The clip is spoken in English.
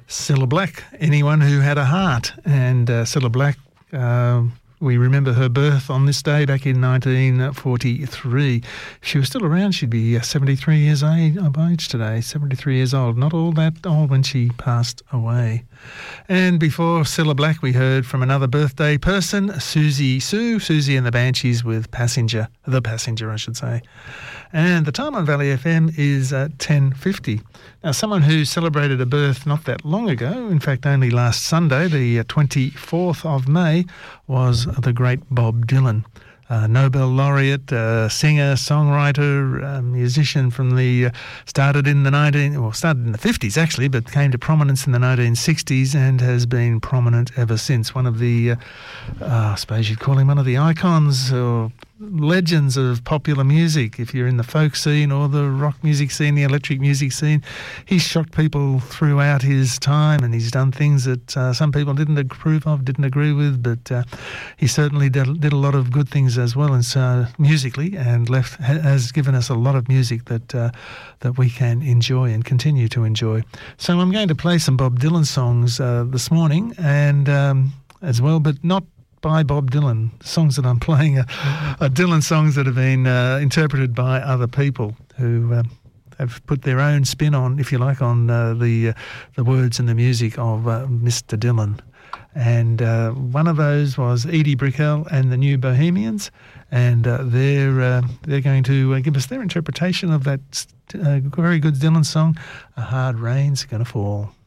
Cilla Black, anyone who had a heart. And Cilla Black, we remember her birth on this day back in 1943. If she was still around, she'd be 73 years of age today, 73 years old. Not all that old when she passed away. And before Cilla Black, we heard from another birthday person, Susie and the Banshees with The Passenger, I should say. And the time on Valley FM is 10:50. Now, someone who celebrated a birth not that long ago, in fact only last Sunday, the 24th of May, was the great Bob Dylan. Nobel laureate, singer, songwriter, musician from started in the 50s actually, but came to prominence in the 1960s and has been prominent ever since. One of the, I suppose you'd call him one of the icons or legends of popular music. If you're in the folk scene or the rock music scene, the electric music scene, he's shocked people throughout his time, and he's done things that some people didn't approve of, didn't agree with, but he certainly did a lot of good things as well, and so musically, and has given us a lot of music that we can enjoy and continue to enjoy. So I'm going to play some Bob Dylan songs this morning, and as well, but not by Bob Dylan. Songs that I'm playing are Dylan songs that have been interpreted by other people who have put their own spin on, if you like, on the words and the music of Mr. Dylan. And one of those was Edie Brickell and the New Bohemians, and they're going to give us their interpretation of that very good Dylan song, A Hard Rain's Gonna Fall.